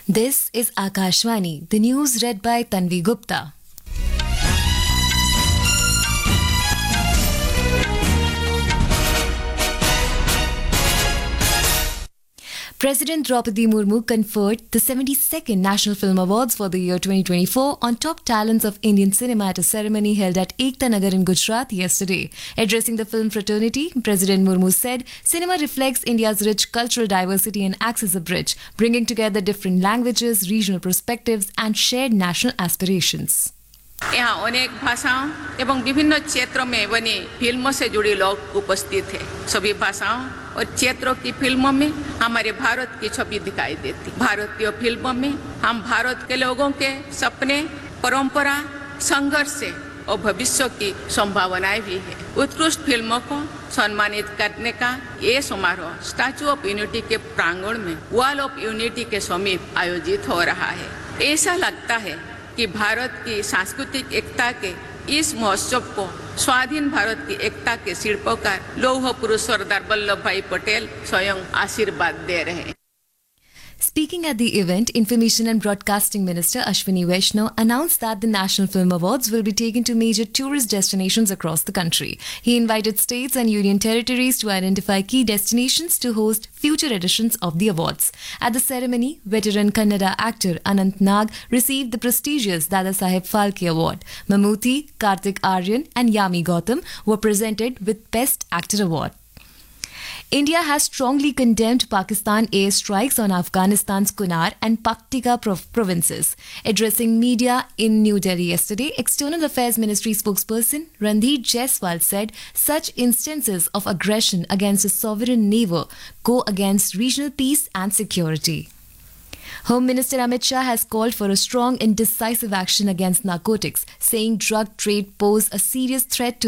This is Akashvani, the news read by Tanvi Gupta. President Draupadi Murmu conferred the 72nd National Film Awards for the year 2024 on top talents of Indian cinema at a ceremony held at Ekta Nagar in Gujarat yesterday. Addressing the film fraternity, President Murmu said, "Cinema reflects India's rich cultural diversity and acts as a bridge, bringing together different languages, regional perspectives and shared national aspirations." यहाँ अनेक भाषाओं एवं विभिन्न क्षेत्रों में बनी फिल्मों से जुड़े लोग उपस्थित हैं। सभी भाषाओं और क्षेत्रों की फिल्मों में हमारे भारत की छवि दिखाई देती। भारतीय फिल्मों में हम भारत के लोगों के सपने, परंपरा, संघर्ष और भविष्य की संभावनाएं भी है। उत्कृष्ट फिल्मों को सम्मानित करने का ये समारोह स्टैच्यू ऑफ यूनिटी के प्रांगण में वॉल ऑफ यूनिटी के समीप आयोजित हो रहा है। ऐसा लगता है कि भारत की सांस्कृतिक एकता के इस महोत्सव को स्वाधीन भारत की एकता के शिल्पकार लौह पुरुष सरदार वल्लभ भाई पटेल स्वयं आशीर्वाद दे रहे हैं। Speaking at the event, Information and Broadcasting Minister Ashwini Vaishnaw announced that the National Film Awards will be taken to major tourist destinations across the country. He invited states and union territories to identify key destinations to host future editions of the awards. At the ceremony, veteran Kannada actor Anant Nag received the prestigious Dadasaheb Phalke Award. Mammootty, Karthik Aaryan and Yami Gautam were presented with Best Actor Award. India has strongly condemned Pakistan airstrikes on Afghanistan's Kunar and Paktika provinces. Addressing media in New Delhi yesterday, External Affairs Ministry spokesperson Randhir Jaiswal said such instances of aggression against a sovereign neighbor go against regional peace and security. Home Minister Amit Shah has called for a strong and decisive action against narcotics, saying drug trade pose a serious threat to